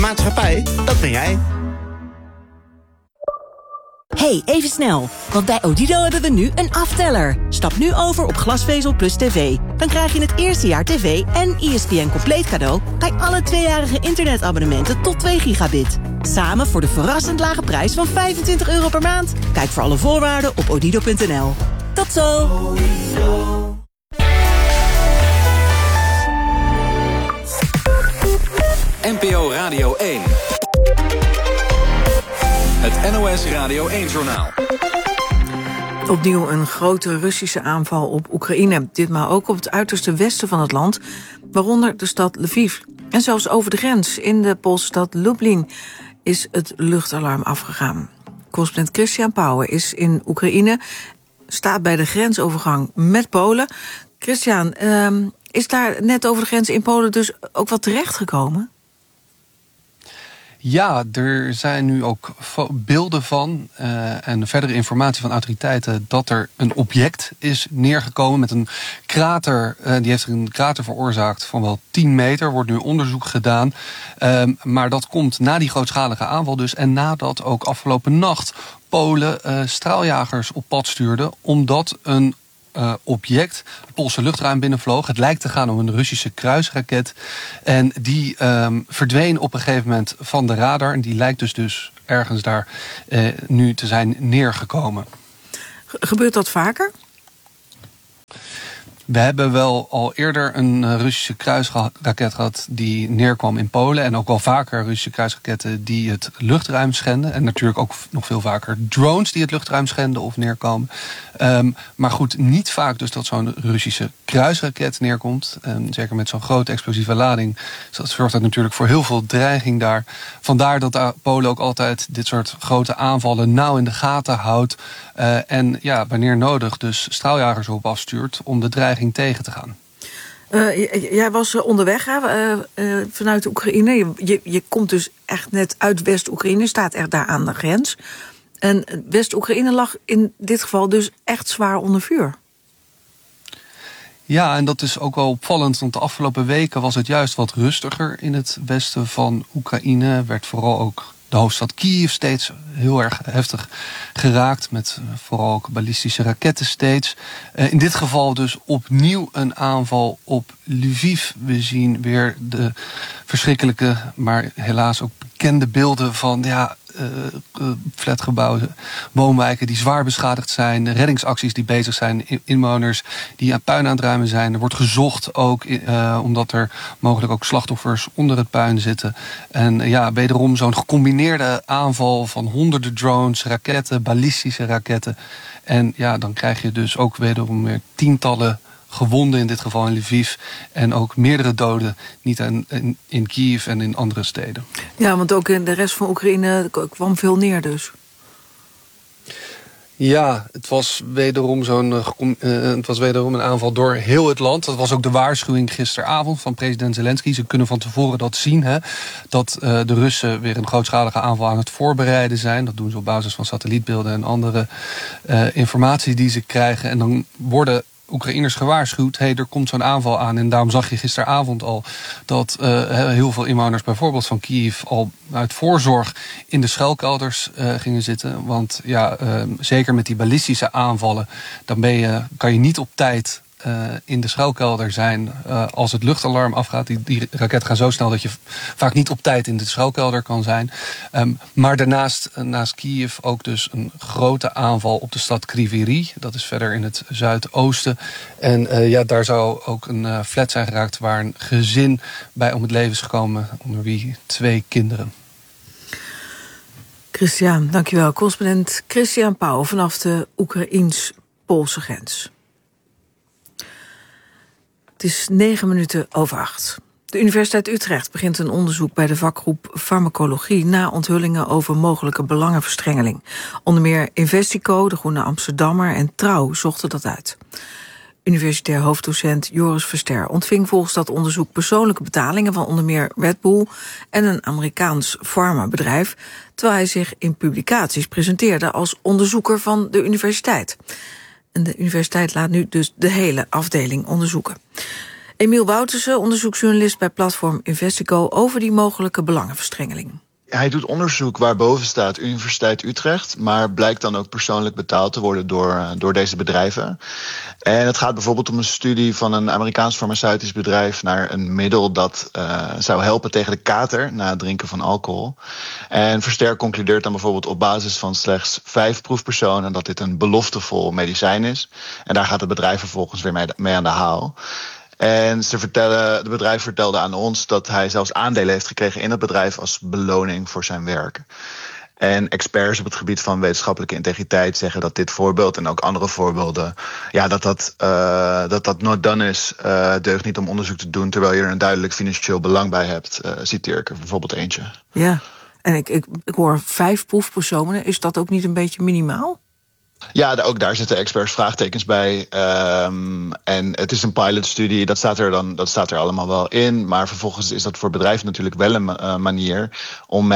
maatschappij, dat ben jij. Hey, even snel. Want bij Odido hebben we nu een afteller. Stap nu over op glasvezel plus tv. Dan krijg je het eerste jaar tv en ESPN compleet cadeau bij alle 2-jarige internetabonnementen tot 2 gigabit. Samen voor de verrassend lage prijs van €25 per maand. Kijk voor alle voorwaarden op odido.nl. Tot zo! NPO Radio 1. Het NOS Radio 1-journaal. Opnieuw een grote Russische aanval op Oekraïne. Ditmaal ook op het uiterste westen van het land, waaronder de stad Lviv. En zelfs over de grens, in de Poolse stad Lublin, is het luchtalarm afgegaan. Correspondent Christian Pauwen is in Oekraïne, staat bij de grensovergang met Polen. Christian, is daar net over de grens in Polen dus ook wat terechtgekomen? Ja, er zijn nu ook beelden van en verdere informatie van autoriteiten dat er een object is neergekomen met een krater. Die heeft een krater veroorzaakt van wel 10 meter. Wordt nu onderzoek gedaan. Maar dat komt na die grootschalige aanval dus. En nadat ook afgelopen nacht Polen straaljagers op pad stuurden, omdat een object het Poolse luchtruim binnenvloog. Het lijkt te gaan om een Russische kruisraket. En die verdween op een gegeven moment van de radar. En die lijkt dus ergens daar nu te zijn neergekomen. Gebeurt dat vaker? We hebben wel al eerder een Russische kruisraket gehad die neerkwam in Polen. En ook wel vaker Russische kruisraketten die het luchtruim schenden. En natuurlijk ook nog veel vaker drones die het luchtruim schenden of neerkomen. Maar goed, niet vaak dus dat zo'n Russische kruisraket neerkomt. Zeker met zo'n grote explosieve lading. Dat zorgt dat natuurlijk voor heel veel dreiging daar. Vandaar dat Polen ook altijd dit soort grote aanvallen nauw in de gaten houdt. En ja, wanneer nodig dus straaljagers op afstuurt om de dreiging tegen te gaan. Jij was onderweg vanuit Oekraïne. Je komt dus echt net uit West-Oekraïne, staat echt daar aan de grens. En West-Oekraïne lag in dit geval dus echt zwaar onder vuur. Ja, en dat is ook wel opvallend, want de afgelopen weken was het juist wat rustiger in het westen van Oekraïne. Werd vooral ook de hoofdstad Kiev steeds heel erg heftig geraakt, met vooral ook ballistische raketten steeds. In dit geval dus opnieuw een aanval op Lviv. We zien weer de verschrikkelijke, maar helaas ook bekende beelden van flatgebouwen, woonwijken die zwaar beschadigd zijn, reddingsacties die bezig zijn, inwoners die aan puin aan het ruimen zijn. Er wordt gezocht ook, omdat er mogelijk ook slachtoffers onder het puin zitten. En ja, wederom zo'n gecombineerde aanval van honderden drones, raketten, ballistische raketten. En ja, dan krijg je dus ook wederom weer tientallen gewonden, in dit geval in Lviv. En ook meerdere doden, niet in Kiev en in andere steden. Ja, want ook in de rest van Oekraïne kwam veel neer dus. Ja, het was wederom een aanval door heel het land. Dat was ook de waarschuwing gisteravond van president Zelensky. Ze kunnen van tevoren dat zien, hè, dat de Russen weer een grootschalige aanval aan het voorbereiden zijn. Dat doen ze op basis van satellietbeelden en andere informatie die ze krijgen. En dan worden Oekraïners gewaarschuwd, er komt zo'n aanval aan. En daarom zag je gisteravond al dat heel veel inwoners bijvoorbeeld van Kiev al uit voorzorg in de schuilkelders gingen zitten. Want ja, zeker met die ballistische aanvallen, dan kan je niet op tijd in de schuilkelder zijn als het luchtalarm afgaat. Die raketten gaan zo snel dat je vaak niet op tijd in de schuilkelder kan zijn. Maar daarnaast, naast Kiev, ook dus een grote aanval op de stad Kryvyi Rih. Dat is verder in het zuidoosten. En daar zou ook een flat zijn geraakt waar een gezin bij om het leven is gekomen, onder wie 2 kinderen. Christian, dankjewel. Correspondent Christian Pauw vanaf de Oekraïens-Poolse grens. Het is 7:09. De Universiteit Utrecht begint een onderzoek bij de vakgroep Farmacologie na onthullingen over mogelijke belangenverstrengeling. Onder meer Investico, de Groene Amsterdammer en Trouw zochten dat uit. Universitair hoofddocent Joris Verster ontving volgens dat onderzoek persoonlijke betalingen van onder meer Red Bull en een Amerikaans farmabedrijf, terwijl hij zich in publicaties presenteerde als onderzoeker van de universiteit. En de universiteit laat nu dus de hele afdeling onderzoeken. Emiel Woutersen, onderzoeksjournalist bij platform Investico, over die mogelijke belangenverstrengeling. Hij doet onderzoek waarboven staat Universiteit Utrecht, maar blijkt dan ook persoonlijk betaald te worden door deze bedrijven. En het gaat bijvoorbeeld om een studie van een Amerikaans farmaceutisch bedrijf naar een middel dat zou helpen tegen de kater na het drinken van alcohol. En Versterk concludeert dan bijvoorbeeld op basis van slechts 5 proefpersonen dat dit een beloftevol medicijn is. En daar gaat het bedrijf vervolgens weer mee aan de haal. En het bedrijf vertelde aan ons dat hij zelfs aandelen heeft gekregen in het bedrijf als beloning voor zijn werk. En experts op het gebied van wetenschappelijke integriteit zeggen dat dit voorbeeld en ook andere voorbeelden, ja, dat not done is, deugt niet om onderzoek te doen terwijl je er een duidelijk financieel belang bij hebt. Citeer ik er bijvoorbeeld eentje. Ja, en ik hoor 5 proefpersonen. Is dat ook niet een beetje minimaal? Ja, ook daar zitten experts vraagtekens bij. En het is een pilotstudie, dat staat er allemaal wel in. Maar vervolgens is dat voor bedrijven natuurlijk wel een manier om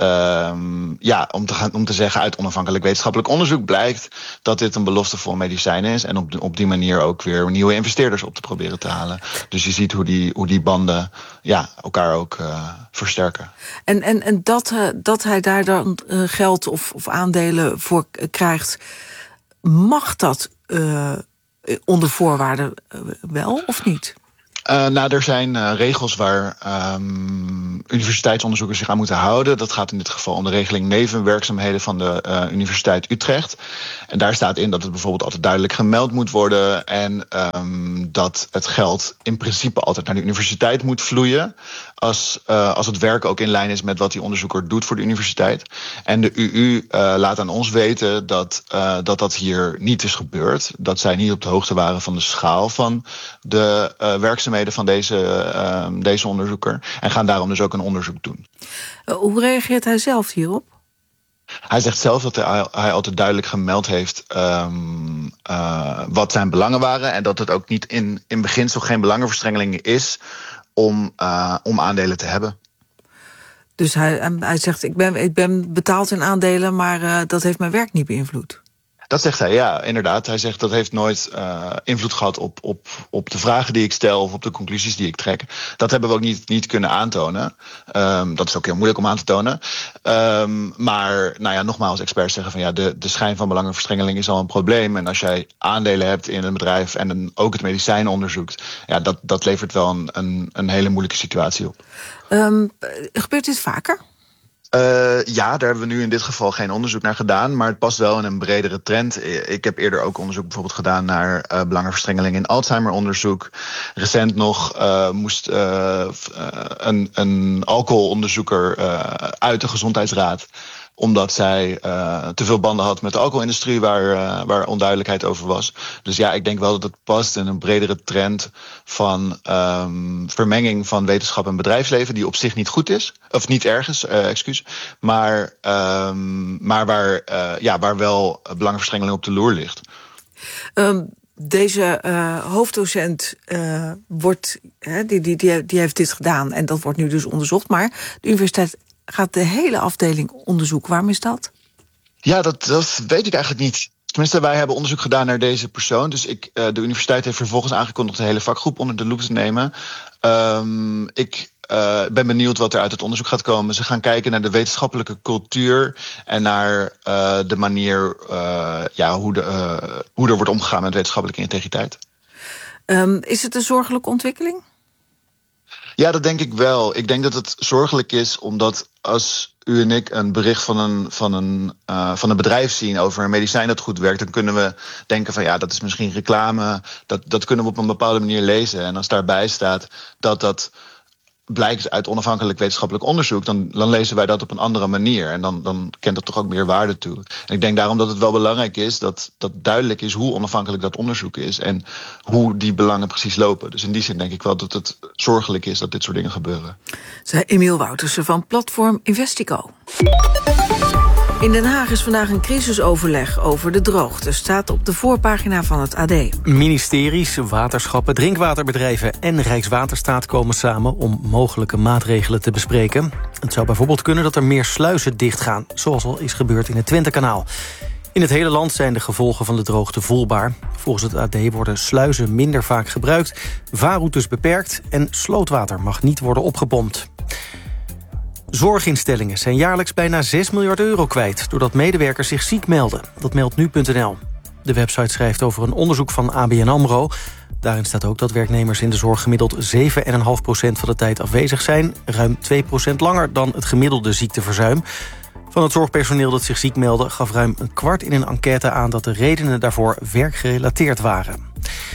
om te zeggen uit onafhankelijk wetenschappelijk onderzoek blijkt dat dit een beloftevol medicijn is. En op die manier ook weer nieuwe investeerders op te proberen te halen. Dus je ziet hoe die banden elkaar ook versterken. En dat hij daar dan geld of aandelen voor krijgt, mag dat onder voorwaarden wel of niet? Er zijn regels waar universiteitsonderzoekers zich aan moeten houden. Dat gaat in dit geval om de regeling nevenwerkzaamheden van de Universiteit Utrecht. En daar staat in dat het bijvoorbeeld altijd duidelijk gemeld moet worden. En dat het geld in principe altijd naar de universiteit moet vloeien. Als het werk ook in lijn is met wat die onderzoeker doet voor de universiteit. En de UU laat aan ons weten dat hier niet is gebeurd. Dat zij niet op de hoogte waren van de schaal van de werkzaamheden van deze onderzoeker. En gaan daarom dus ook een onderzoek doen. Hoe reageert hij zelf hierop? Hij zegt zelf dat hij altijd duidelijk gemeld heeft wat zijn belangen waren. En dat het ook niet in beginsel geen belangenverstrengeling is om aandelen te hebben. Dus hij zegt, ik ben betaald in aandelen, maar dat heeft mijn werk niet beïnvloed. Dat zegt hij, ja, inderdaad. Hij zegt dat heeft nooit invloed gehad op de vragen die ik stel of op de conclusies die ik trek. Dat hebben we ook niet kunnen aantonen. Dat is ook heel moeilijk om aan te tonen. Maar nogmaals, experts zeggen van de schijn van belangenverstrengeling is al een probleem. En als jij aandelen hebt in een bedrijf en ook het medicijn onderzoekt, dat levert wel een hele moeilijke situatie op. Gebeurt dit vaker? Daar hebben we nu in dit geval geen onderzoek naar gedaan, maar het past wel in een bredere trend. Ik heb eerder ook onderzoek bijvoorbeeld gedaan naar belangenverstrengeling in Alzheimer-onderzoek. Recent nog moest een alcoholonderzoeker uit de gezondheidsraad, omdat zij te veel banden had met de alcoholindustrie waar onduidelijkheid over was. Dus ik denk wel dat het past in een bredere trend van vermenging van wetenschap en bedrijfsleven, die op zich niet goed is. Of niet ergens, excuus. Maar waar wel belangenverstrengeling op de loer ligt. Deze hoofddocent die heeft dit gedaan en dat wordt nu dus onderzocht. Maar de universiteit gaat de hele afdeling onderzoeken. Waarom is dat? Ja, dat weet ik eigenlijk niet. Tenminste, wij hebben onderzoek gedaan naar deze persoon. Dus de universiteit heeft vervolgens aangekondigd de hele vakgroep onder de loep te nemen. Ik ben benieuwd wat er uit het onderzoek gaat komen. Ze gaan kijken naar de wetenschappelijke cultuur en naar de manier hoe er wordt omgegaan met wetenschappelijke integriteit. Is het een zorgelijke ontwikkeling? Ja, dat denk ik wel. Ik denk dat het zorgelijk is omdat als u en ik een bericht van een bedrijf zien over een medicijn dat goed werkt, dan kunnen we denken van dat is misschien reclame. Dat kunnen we op een bepaalde manier lezen. En als daarbij staat dat blijkt uit onafhankelijk wetenschappelijk onderzoek, dan lezen wij dat op een andere manier. En dan kent dat toch ook meer waarde toe. En ik denk daarom dat het wel belangrijk is dat duidelijk is hoe onafhankelijk dat onderzoek is en hoe die belangen precies lopen. Dus in die zin denk ik wel dat het zorgelijk is dat dit soort dingen gebeuren. Zei Emiel Woutersen van platform Investico. In Den Haag is vandaag een crisisoverleg over de droogte. Staat op de voorpagina van het AD. Ministeries, waterschappen, drinkwaterbedrijven en Rijkswaterstaat komen samen om mogelijke maatregelen te bespreken. Het zou bijvoorbeeld kunnen dat er meer sluizen dichtgaan, zoals al is gebeurd in het Twentekanaal. In het hele land zijn de gevolgen van de droogte voelbaar. Volgens het AD worden sluizen minder vaak gebruikt, vaarroutes beperkt en slootwater mag niet worden opgepompt. Zorginstellingen zijn jaarlijks bijna 6 miljard euro kwijt, doordat medewerkers zich ziek melden. Dat meldt nu.nl. De website schrijft over een onderzoek van ABN AMRO. Daarin staat ook dat werknemers in de zorg gemiddeld 7,5% van de tijd afwezig zijn. Ruim 2% langer dan het gemiddelde ziekteverzuim. Van het zorgpersoneel dat zich ziek meldde gaf ruim een kwart in een enquête aan dat de redenen daarvoor werkgerelateerd waren.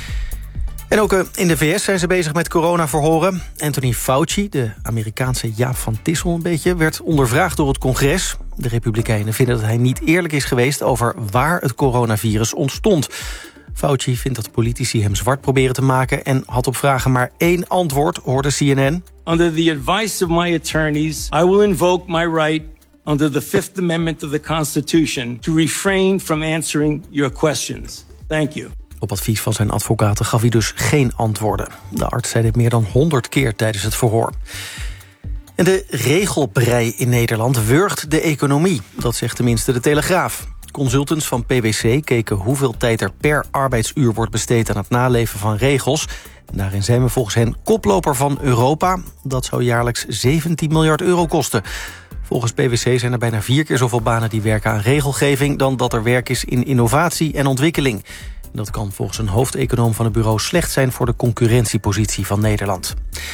En ook in de VS zijn ze bezig met coronaverhoren. Anthony Fauci, de Amerikaanse Jaap van Tissel een beetje, werd ondervraagd door het congres. De Republikeinen vinden dat hij niet eerlijk is geweest over waar het coronavirus ontstond. Fauci vindt dat politici hem zwart proberen te maken en had op vragen maar 1 antwoord, hoorde CNN. Under the advice of my attorneys, I will invoke my right under the Fifth Amendment of the Constitution to refrain from answering your questions. Thank you. Op advies van zijn advocaten gaf hij dus geen antwoorden. De arts zei dit meer dan 100 keer tijdens het verhoor. En de regelbrei in Nederland wurgt de economie. Dat zegt tenminste de Telegraaf. Consultants van PwC keken hoeveel tijd er per arbeidsuur wordt besteed aan het naleven van regels. Daarin zijn we volgens hen koploper van Europa. Dat zou jaarlijks 17 miljard euro kosten. Volgens PwC zijn er bijna 4 keer zoveel banen die werken aan regelgeving dan dat er werk is in innovatie en ontwikkeling. Dat kan volgens een hoofdeconoom van het bureau slecht zijn voor de concurrentiepositie van Nederland.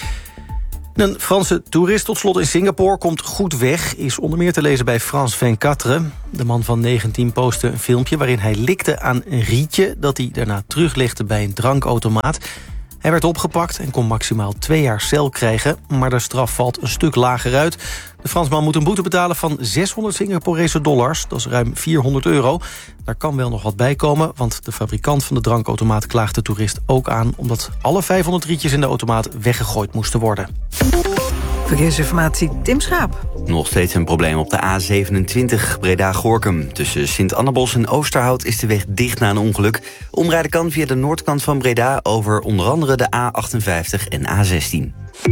Een Franse toerist tot slot in Singapore komt goed weg, is onder meer te lezen bij France 24. De man van 19 postte een filmpje waarin hij likte aan een rietje dat hij daarna teruglegde bij een drankautomaat. Hij werd opgepakt en kon maximaal 2 jaar cel krijgen, maar de straf valt een stuk lager uit. De Fransman moet een boete betalen van 600 Singaporese dollars, dat is ruim 400 euro. Daar kan wel nog wat bij komen, want de fabrikant van de drankautomaat klaagt de toerist ook aan, omdat alle 500 rietjes in de automaat weggegooid moesten worden. Verkeersinformatie, Tim Schaap. Nog steeds een probleem op de A27 Breda-Gorinchem. Tussen Sint-Annabos en Oosterhout is de weg dicht na een ongeluk. Omrijden kan via de noordkant van Breda over onder andere de A58 en A16.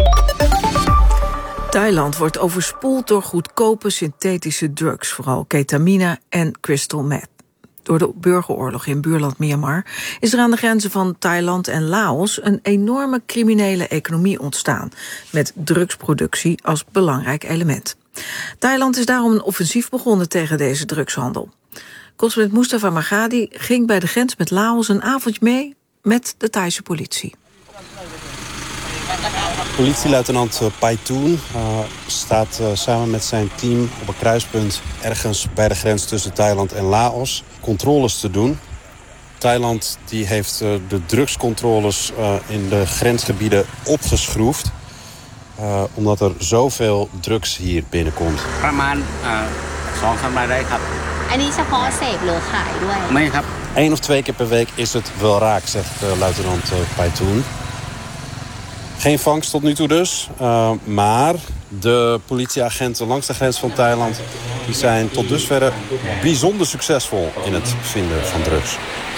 Thailand wordt overspoeld door goedkope synthetische drugs, vooral ketamine en crystal meth. Door de burgeroorlog in buurland Myanmar is er aan de grenzen van Thailand en Laos een enorme criminele economie ontstaan, met drugsproductie als belangrijk element. Thailand is daarom een offensief begonnen tegen deze drugshandel. Correspondent Mustafa Magadi ging bij de grens met Laos een avondje mee met de Thaise politie. Politieluitenant Paitoon staat samen met zijn team op een kruispunt ergens bij de grens tussen Thailand en Laos controles te doen. Thailand die heeft de drugscontroles in de grensgebieden opgeschroefd, omdat er zoveel drugs hier binnenkomt. 1 of 2 keer per week is het wel raak, zegt luitenant Paitoon. Geen vangst tot nu toe dus, maar de politieagenten langs de grens van Thailand die zijn tot dusverre bijzonder succesvol in het vinden van drugs.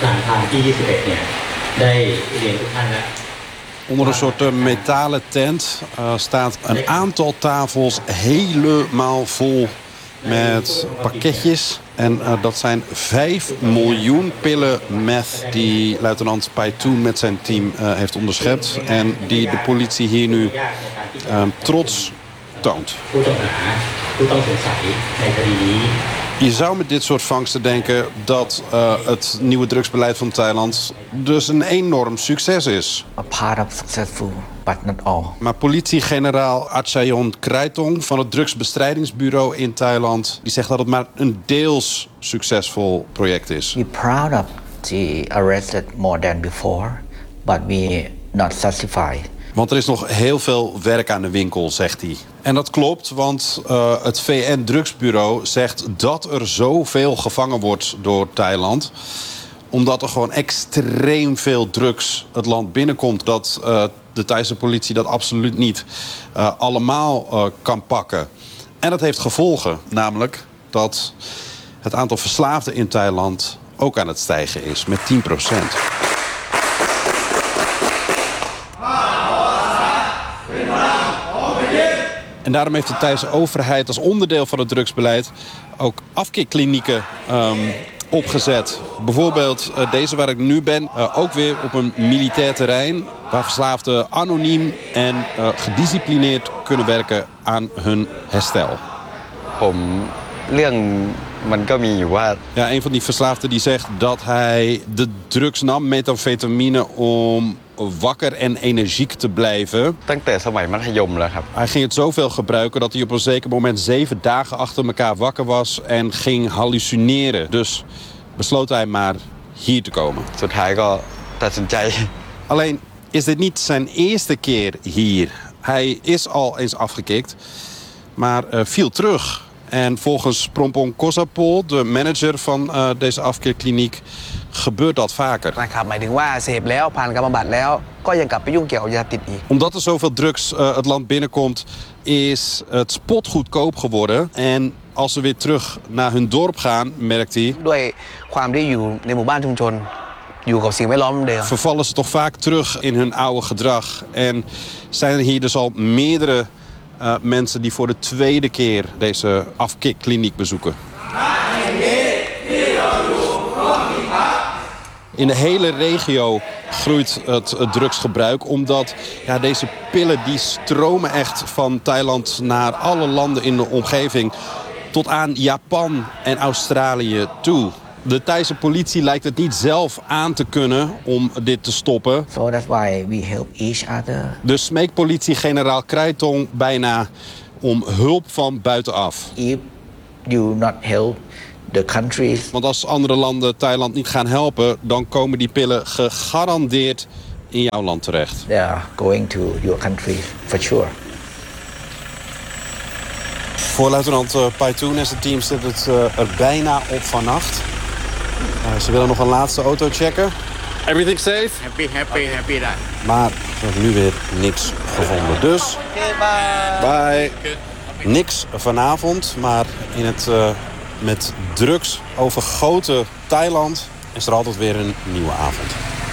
Onder een soort metalen tent staat een aantal tafels helemaal vol met pakketjes. En dat zijn 5 miljoen pillen meth die luitenant Paitoon met zijn team heeft onderschept. En die de politie hier nu trots toont. Je zou met dit soort vangsten denken dat het nieuwe drugsbeleid van Thailand dus een enorm succes is. A part of successful, but not all. Maar politiegeneraal Achayon Kraitong van het drugsbestrijdingsbureau in Thailand die zegt dat het maar een deels succesvol project is. We're proud of the arrested more than before, but we not satisfied. Want er is nog heel veel werk aan de winkel, zegt hij. En dat klopt, want het VN-drugsbureau zegt dat er zoveel gevangen wordt door Thailand, omdat er gewoon extreem veel drugs het land binnenkomt, dat de Thaise politie dat absoluut niet allemaal kan pakken. En dat heeft gevolgen, namelijk dat het aantal verslaafden in Thailand ook aan het stijgen is met 10%. En daarom heeft de Thaise overheid als onderdeel van het drugsbeleid ook afkeerklinieken opgezet. Bijvoorbeeld deze waar ik nu ben, ook weer op een militair terrein, waar verslaafden anoniem en gedisciplineerd kunnen werken aan hun herstel. Ja, een van die verslaafden die zegt dat hij de drugs nam, methamfetamine, om wakker en energiek te blijven. Hij ging het zoveel gebruiken dat hij op een zeker moment 7 dagen achter elkaar wakker was en ging hallucineren. Dus besloot hij maar hier te komen. Alleen is dit niet zijn eerste keer hier. Hij is al eens afgekikt, maar viel terug. En volgens Prompong Kosapol, de manager van deze afkeerkliniek, gebeurt dat vaker. Omdat er zoveel drugs het land binnenkomt, is het spotgoedkoop geworden. En als ze weer terug naar hun dorp gaan, merkt hij, vervallen ze toch vaak terug in hun oude gedrag. En zijn er hier dus al meerdere mensen die voor de tweede keer deze afkikkliniek bezoeken. In de hele regio groeit het drugsgebruik, omdat deze pillen die stromen echt van Thailand naar alle landen in de omgeving, tot aan Japan en Australië toe. De Thaise politie lijkt het niet zelf aan te kunnen om dit te stoppen. So that's why we help each other. Dus smeekt politie-generaal Kraitong bijna om hulp van buitenaf. If you not help the countries. Want als andere landen Thailand niet gaan helpen, dan komen die pillen gegarandeerd in jouw land terecht. They are going to your country for sure. Voor luitenant Paitoon en zijn team zit het er bijna op vannacht. Ze willen nog een laatste auto checken. Everything safe? Happy that. Maar ze hebben nu weer niks gevonden. Dus, bye. Niks vanavond, maar in het met drugs overgoten Thailand is er altijd weer een nieuwe avond.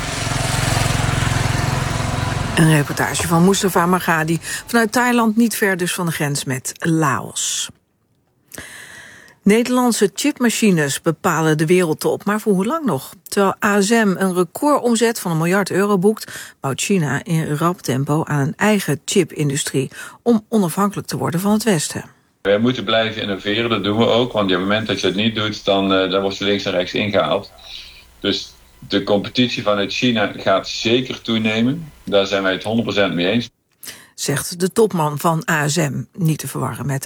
Een reportage van Mustafa Margadi vanuit Thailand, niet ver dus van de grens met Laos. Nederlandse chipmachines bepalen de wereldtop, maar voor hoe lang nog? Terwijl ASM een recordomzet van €1 miljard boekt, bouwt China in rap tempo aan een eigen chipindustrie om onafhankelijk te worden van het Westen. Wij moeten blijven innoveren, dat doen we ook, want op het moment dat je het niet doet, dan word je links en rechts ingehaald. Dus de competitie vanuit China gaat zeker toenemen. Daar zijn wij het 100% mee eens. Zegt de topman van ASM, niet te verwarren met